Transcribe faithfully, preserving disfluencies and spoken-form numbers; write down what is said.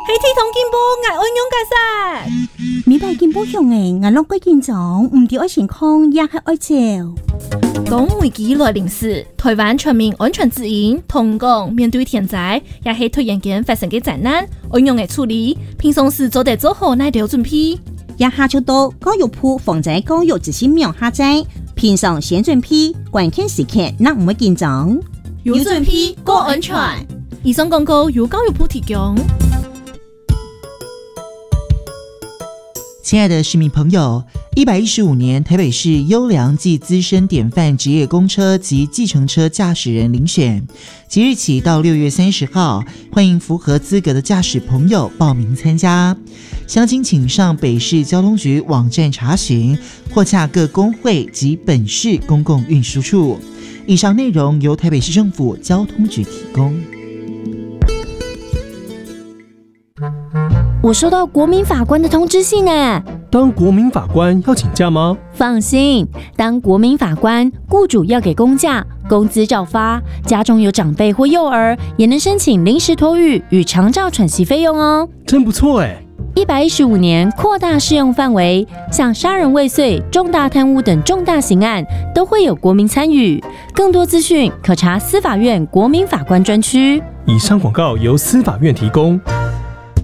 系铁通进步，我安用解释。 明白进步向诶，我拢过紧张，唔对爱健康，也系爱照。 讲危机来临时，台湾全民安全指引同讲面对天灾，也系突然间发生嘅灾难，安用嘅处理，平常时做得做好哪条准备？ 也下就到教育部防灾教育执行苗下载，平常先准备，关键时刻那唔会紧张。 有准备，过安全。以上广告由教育部提供。 亲爱的市民朋友，一百一十五年台北市优良暨资深典范职业公车及计程车驾驶人遴选，即日起到六月三十号，欢迎符合资格的驾驶朋友报名参加。详情请上北市交通局网站查询，或洽各工会及本市公共运输处。以上内容由台北市政府交通局提供。 我收到国民法官的通知信呢。 当国民法官要请假吗？ 放心，当国民法官，雇主要给公假，工资照发，家中有长辈或幼儿，也能申请临时托育与长照喘息费用哦。 真不错哎！ 一百一十五年扩大适用范围，像杀人未遂、重大贪污等重大刑案都会有国民参与。更多资讯可查司法院国民法官专区。 以上广告由司法院提供。